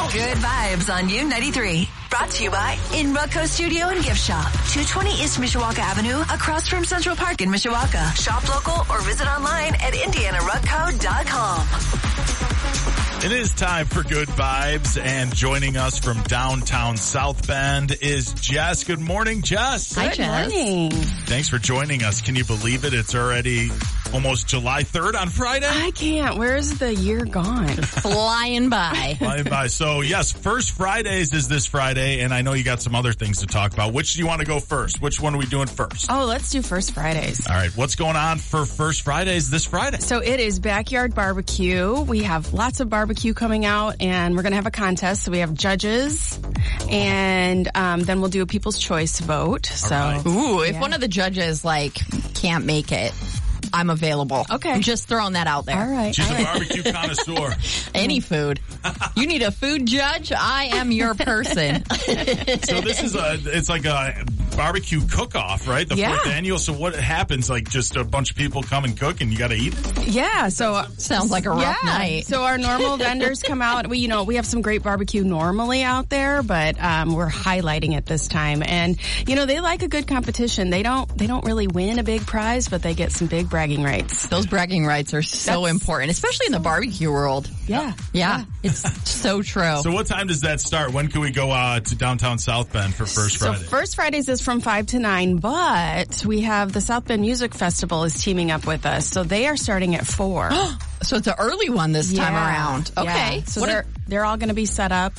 Good vibes on U93. Brought to you by In Rutco Studio and Gift Shop. 220 East Mishawaka Avenue, across from Central Park in Mishawaka. Shop local or visit online at IndianaRutco.com. It is time for Good Vibes, and joining us from downtown South Bend is Jess. Good morning, Jess. Hi, Jess. Good morning. Thanks for joining us. Can you believe it? It's already almost July 3rd on Friday. I can't. Where's the year gone? Flying by. Flying by. So, yes, First Fridays is this Friday, and I know you got some other things to talk about. Which do you want to go first? Which one are we doing first? Oh, let's do First Fridays. All right. What's going on for First Fridays this Friday? So it is backyard barbecue. We have lots of barbecue coming out, and we're going to have a contest. So we have judges, and then we'll do a People's Choice vote. So, right. Ooh, if one of the judges can't make it, I'm available. Okay. I'm just throwing that out there. All right. She's a barbecue connoisseur. Any food. You need a food judge? I am your person. So this is it's like a barbecue cook-off, right? The fourth annual. So what happens? Like just a bunch of people come and cook and you got to eat it? Yeah. So sounds like a rough night. So our normal vendors come out. We have some great barbecue normally out there, but we're highlighting it this time. And they like a good competition. They don't really win a big prize, but they get some big bragging rights. Those bragging rights are so important, especially in the barbecue world. Yeah. It's so true. So what time does that start? When can we go to downtown South Bend for First Friday? So First Fridays is from 5 to 9, but we have the South Bend Music Festival is teaming up with us. So they are starting at 4. So it's an early one this time around. Okay. Yeah. So they're all going to be set up.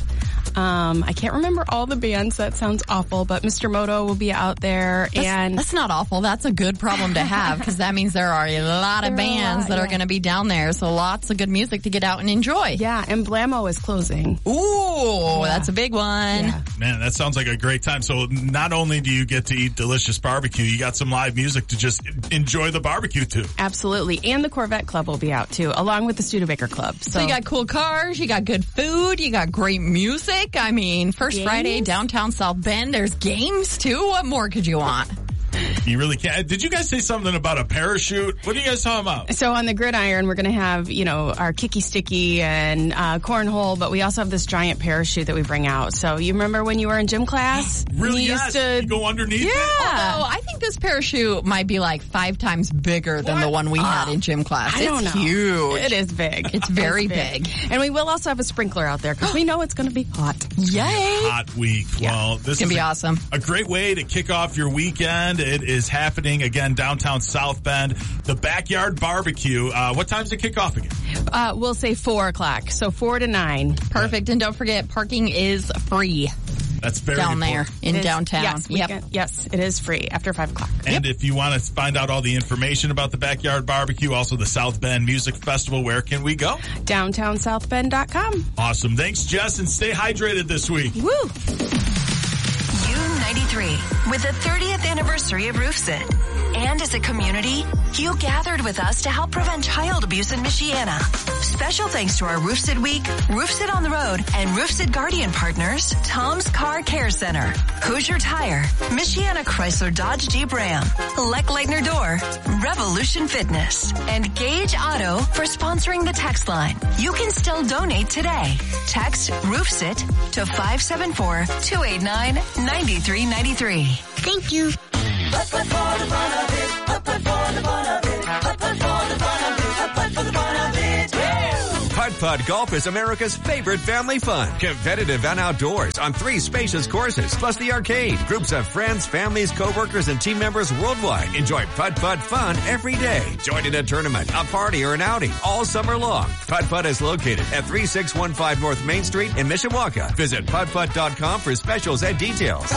I can't remember all the bands. That sounds awful, but Mr. Moto will be out there. That's not awful. That's a good problem to have because that means there are a lot of bands that are going to be down there. So lots of good music to get out and enjoy. Yeah, and Blamo is closing. Ooh, that's a big one. Yeah. Man, that sounds like a great time. So not only do you get to eat delicious barbecue, you got some live music to just enjoy the barbecue too. Absolutely. And the Corvette Club will be out too, along with the Studebaker Club. So you got cool cars, you got good food, you got great music. I mean, First Friday, downtown South Bend, there's games too. What more could you want? You really can't. Did you guys say something about a parachute? What are you guys talking about? So on the gridiron, we're going to have, our kicky sticky and cornhole, but we also have this giant parachute that we bring out. So you remember when you were in gym class? Really? Yes. You go underneath it? Although I think this parachute might be 5 times bigger than the one we had in gym class. I don't know. Huge. It is big. It's very big. And we will also have a sprinkler out there because we know it's going to be hot. Yay. Hot week. Yeah. Well, this is going to be awesome. A great way to kick off your weekend. It is happening again downtown South Bend. The Backyard Barbecue. What time's the kickoff again? We'll say 4 o'clock. So 4 to 9. Perfect. And don't forget, parking is free. That's very down important. there in downtown. Yes, yes, it is free after 5 o'clock. And if you want to find out all the information about the Backyard Barbecue, also the South Bend Music Festival, where can we go? DowntownSouthBend.com. Awesome. Thanks, Jess, and stay hydrated this week. Woo! U93 with the 30th anniversary of RoofSit. And as a community, you gathered with us to help prevent child abuse in Michiana. Special thanks to our RoofSit Week, RoofSit on the Road, and RoofSit Guardian partners, Tom's Car Care Center, Hoosier Tire, Michiana Chrysler Dodge Jeep Ram, Leck Leitner Door, Revolution Fitness, and Gage Auto for sponsoring the text line. You can still donate today. Text RoofSit to 574-289-9393. Thank you. Putt-Putt Golf is America's favorite family fun. Competitive and outdoors on 3 spacious courses, plus the arcade. Groups of friends, families, coworkers, and team members worldwide enjoy Putt-Putt fun every day. Join in a tournament, a party, or an outing all summer long. Putt-Putt is located at 3615 North Main Street in Mishawaka. Visit puttputt.com for specials and details.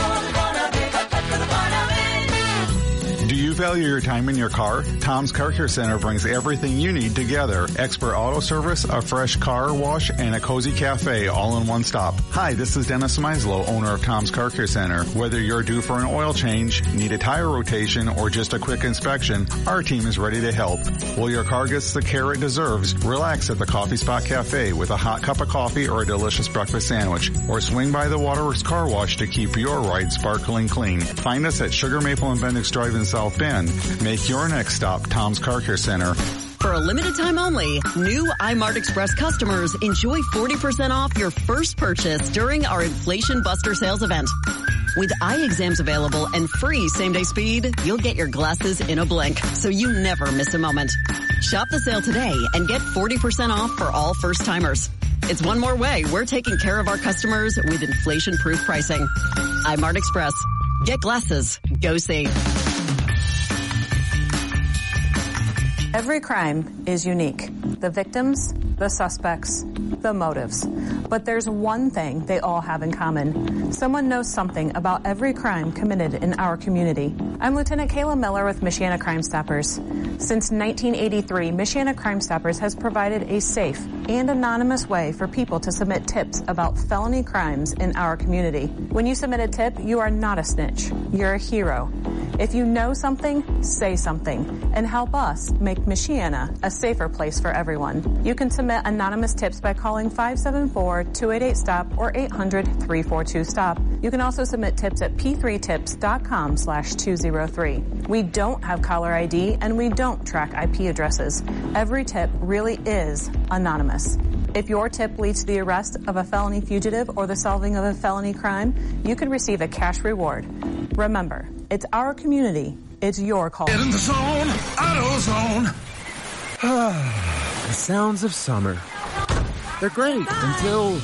Do you value your time in your car? Tom's Car Care Center brings everything you need together. Expert auto service, a fresh car wash, and a cozy cafe all in one stop. Hi, this is Dennis Meislow, owner of Tom's Car Care Center. Whether you're due for an oil change, need a tire rotation, or just a quick inspection, our team is ready to help. While your car gets the care it deserves, relax at the Coffee Spot Cafe with a hot cup of coffee or a delicious breakfast sandwich. Or swing by the Waterworks Car Wash to keep your ride sparkling clean. Find us at Sugar Maple and Bendix Drive in South Bend. Make your next stop Tom's Car Care Center. For a limited time only, new iMart Express customers enjoy 40% off your first purchase during our Inflation Buster sales event. With eye exams available and free same-day speed, you'll get your glasses in a blink, so you never miss a moment. Shop the sale today and get 40% off for all first-timers. It's one more way we're taking care of our customers with inflation-proof pricing. iMart Express. Get glasses. Go see. Every crime is unique. The victims, the suspects, the motives. But there's one thing they all have in common. Someone knows something about every crime committed in our community. I'm Lieutenant Kayla Miller with Michiana Crime Stoppers. Since 1983, Michiana Crime Stoppers has provided a safe and anonymous way for people to submit tips about felony crimes in our community. When you submit a tip, you are not a snitch. You're a hero. If you know something, say something, and help us make Michiana a safer place for everyone. You can submit anonymous tips by calling 574-288-STOP or 800-342-STOP. You can also submit tips at p3tips.com/203. We don't have caller ID and we don't track IP addresses. Every tip really is anonymous. If your tip leads to the arrest of a felony fugitive or the solving of a felony crime, you could receive a cash reward. Remember, it's our community. It's your call. Get in the zone, AutoZone. The sounds of summer. They're great until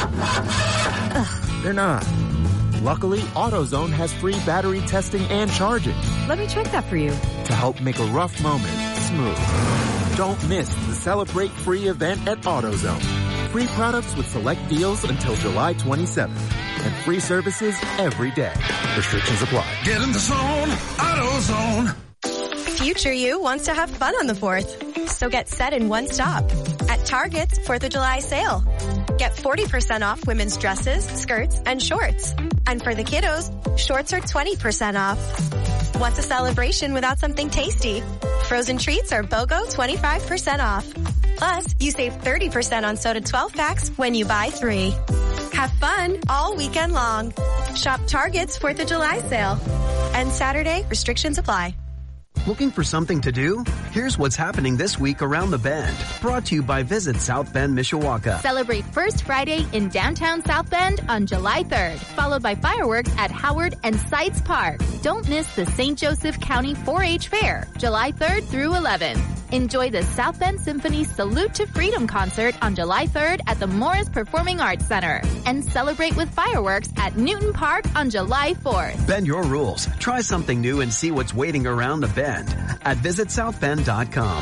they're not. Luckily, AutoZone has free battery testing and charging. Let me check that for you. To help make a rough moment smooth. Don't miss the Celebrate Free event at AutoZone. Free products with select deals until July 27th. And free services every day. Restrictions apply. Get in the zone, AutoZone. Future you wants to have fun on the 4th. So get set in one stop. At Target's 4th of July sale. Get 40% off women's dresses, skirts, and shorts. And for the kiddos, shorts are 20% off. What's a celebration without something tasty? Frozen treats are BOGO 25% off. Plus, you save 30% on soda 12 packs when you buy 3. Have fun all weekend long. Shop Target's 4th of July sale. And Saturday, restrictions apply. Looking for something to do? Here's what's happening this week around the Bend. Brought to you by Visit South Bend, Mishawaka. Celebrate First Friday in downtown South Bend on July 3rd, followed by fireworks at Howard and Sites Park. Don't miss the St. Joseph County 4-H Fair, July 3rd through 11th. Enjoy the South Bend Symphony Salute to Freedom concert on July 3rd at the Morris Performing Arts Center. And celebrate with fireworks at Newton Park on July 4th. Bend your rules. Try something new and see what's waiting around the Bend at visitsouthbend.com.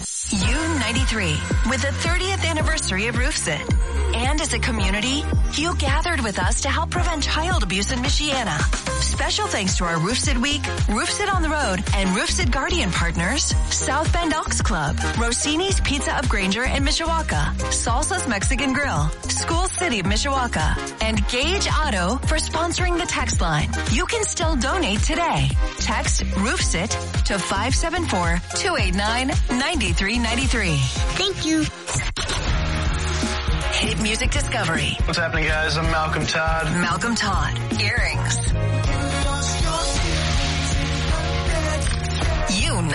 U93 with the 30th anniversary of RoofSit. And as a community, you gathered with us to help prevent child abuse in Michiana. Special thanks to our RoofSit Week, RoofSit on the Road, and RoofSit Guardian partners, South Bend Elks Club, Rossini's Pizza of Granger in Mishawaka, Salsa's Mexican Grill, School City of Mishawaka, and Gage Auto for sponsoring the text line. You can still donate today. Text RoofSit to 574-289-9393. Thank you. Hit Music Discovery. What's happening, guys? I'm Malcolm Todd. Malcolm Todd. Earrings.